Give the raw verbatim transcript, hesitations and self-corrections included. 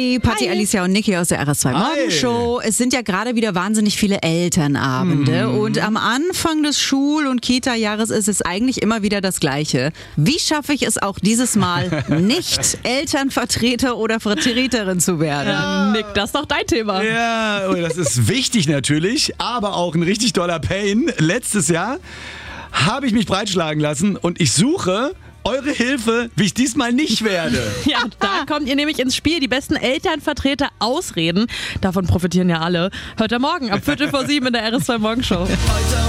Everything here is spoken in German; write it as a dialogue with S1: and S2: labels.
S1: Hi, Patti,
S2: Hi.
S1: Alicia und Niki aus der R S zwei Morgenshow. Es sind ja gerade wieder wahnsinnig viele Elternabende
S3: Mhm.
S1: und am Anfang des Schul- und Kita-Jahres ist es eigentlich immer wieder das Gleiche. Wie schaffe ich es auch dieses Mal nicht, Elternvertreter oder Vertreterin zu werden?
S2: Ja, Nick, das ist doch dein Thema.
S3: Ja, oh, das ist wichtig natürlich, aber auch ein richtig toller Pain. Letztes Jahr habe ich mich breitschlagen lassen und ich suche eure Hilfe, wie ich diesmal nicht werde.
S2: Ja, da kommt ihr nämlich ins Spiel. Die besten Elternvertreter ausreden. Davon profitieren ja alle. Hört ihr morgen ab Viertel vor sieben in der R S zwei Morgenshow.